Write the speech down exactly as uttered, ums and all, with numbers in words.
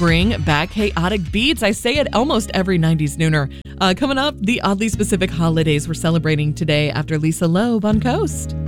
bring back chaotic beats. I say it almost every nineties nooner. Uh, coming up, the oddly specific holidays we're celebrating today after Lisa Loeb on Coast.